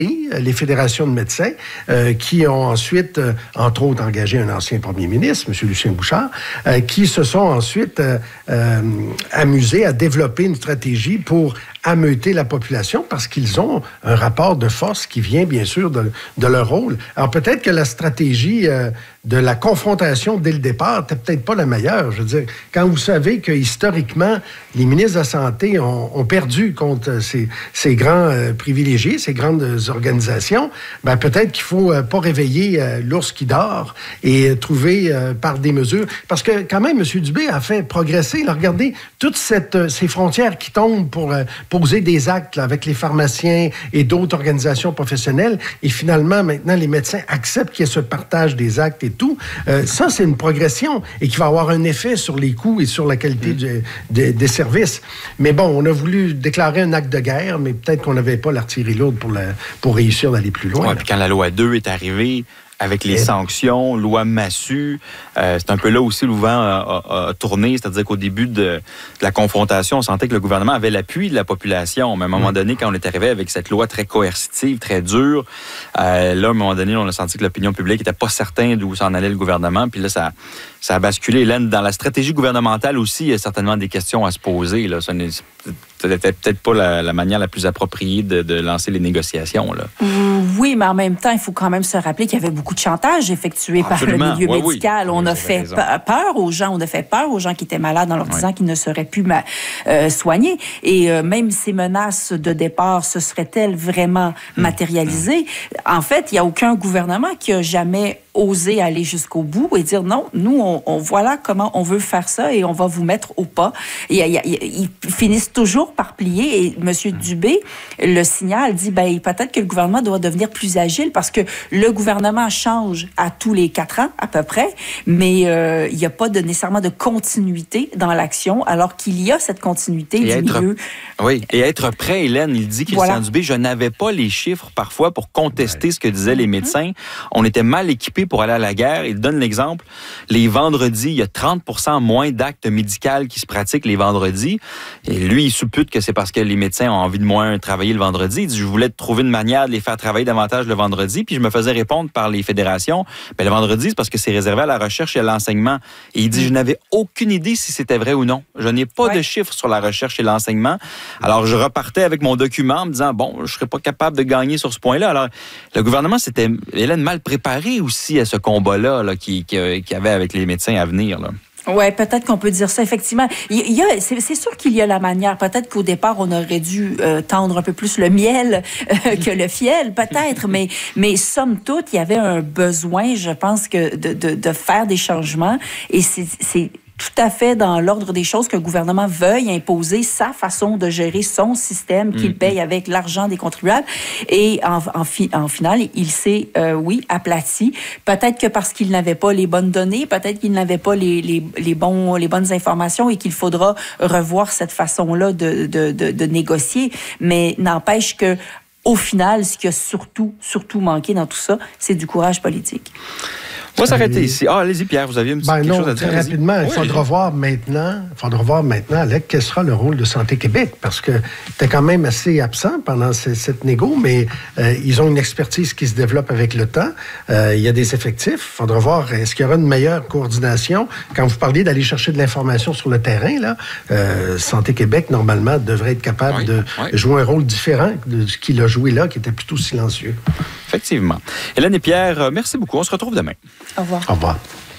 les fédérations de médecins, qui ont ensuite, entre autres, engagé un ancien premier ministre, M. Lucien Bouchard, qui se sont ensuite amusés à développer une stratégie pour ameuter la population parce qu'ils ont un rapport de force qui vient, bien sûr, de leur rôle. Alors, peut-être que la stratégie de la confrontation dès le départ n'était peut-être pas la meilleure. Je veux dire, quand vous savez que, historiquement, les ministres de la Santé ont perdu contre ces grands privilégiés, ces grandes organisations, ben peut-être qu'il faut pas réveiller l'ours qui dort et trouver par des mesures. Parce que, quand même, M. Dubé a fait progresser. Là, regardez, toutes ces frontières qui tombent pour poser des actes là, avec les pharmaciens et d'autres organisations professionnelles. Et finalement, maintenant, les médecins acceptent qu'il y ait ce partage des actes et tout. Ça, c'est une progression et qui va avoir un effet sur les coûts et sur la qualité des services. Mais bon, on a voulu déclarer un acte de guerre, mais peut-être qu'on n'avait pas l'artillerie lourde pour réussir d'aller plus loin. Oui, puis quand la loi 2 est arrivée, avec les sanctions, loi Massu, c'est un peu là aussi où le vent a tourné, c'est-à-dire qu'au début de la confrontation, on sentait que le gouvernement avait l'appui de la population. Mais à un moment donné, quand on est arrivé avec cette loi très coercitive, très dure, là, à un moment donné, on a senti que l'opinion publique n'était pas certain d'où s'en allait le gouvernement. Puis là, ça a basculé. Hélène, dans la stratégie gouvernementale aussi, il y a certainement des questions à se poser. Là. C'était peut-être pas la manière la plus appropriée de lancer les négociations. Là. Oui, mais en même temps, il faut quand même se rappeler qu'il y avait beaucoup de chantage effectué par le milieu médical. On a fait peur aux gens, qui étaient malades en leur disant qu'ils ne seraient plus soignés. Et même ces menaces de départ, se seraient-elles vraiment matérialisées? En fait, il n'y a aucun gouvernement qui a jamais osé aller jusqu'au bout et dire non, nous, on voilà comment on veut faire ça et on va vous mettre au pas. Ils finissent toujours par plier et M. Dubé le signale, dit peut-être que le gouvernement doit devenir plus agile parce que le gouvernement change à tous les 4 ans à peu près, mais il n'y a pas nécessairement de continuité dans l'action alors qu'il y a cette continuité du milieu. Oui, et être prêt, Hélène, il dit, Christian Dubé, je n'avais pas les chiffres parfois pour contester ce que disaient les médecins. On était mal équipés pour aller à la guerre. Il donne l'exemple. Les vendredis, il y a 30% moins d'actes médicaux qui se pratiquent les vendredis. Et lui, il suppute que c'est parce que les médecins ont envie de moins travailler le vendredi. Il dit, je voulais trouver une manière de les faire travailler davantage le vendredi. Puis je me faisais répondre par les fédérations, le vendredi, c'est parce que c'est réservé à la recherche et à l'enseignement. Et il dit, je n'avais aucune idée si c'était vrai ou non. Je n'ai pas de chiffres sur la recherche et l'enseignement. Alors, je repartais avec mon document en me disant, je ne serais pas capable de gagner sur ce point-là. Alors, le gouvernement s'était, Hélène, mal préparé aussi à ce combat-là qu'il y avait avec les médecins à venir. Oui, peut-être qu'on peut dire ça, effectivement. C'est sûr qu'il y a la manière. Peut-être qu'au départ, on aurait dû tendre un peu plus le miel que le fiel, peut-être. Mais somme toute, il y avait un besoin, je pense, que de faire des changements. Et c'est tout à fait dans l'ordre des choses qu'un gouvernement veuille imposer sa façon de gérer son système qu'il paye avec l'argent des contribuables. Et en finale, il s'est, aplati. Peut-être que parce qu'il n'avait pas les bonnes données, peut-être qu'il n'avait pas les bonnes informations et qu'il faudra revoir cette façon-là de négocier. Mais n'empêche que au final, ce qui a surtout manqué dans tout ça, c'est du courage politique. On va s'arrêter ici. Allez-y, Pierre, vous aviez une petite chose à dire. Très rapidement, il faudra voir maintenant, Alec, quel sera le rôle de Santé Québec, parce que tu es quand même assez absent pendant cette négo, mais ils ont une expertise qui se développe avec le temps. Il y a des effectifs. Il faudra voir, est-ce qu'il y aura une meilleure coordination? Quand vous parliez d'aller chercher de l'information sur le terrain, là, Santé Québec, normalement, devrait être capable de jouer un rôle différent de ce qu'il a joué là, qui était plutôt silencieux. Effectivement. Hélène et Pierre, merci beaucoup. On se retrouve demain. Au revoir. Au revoir.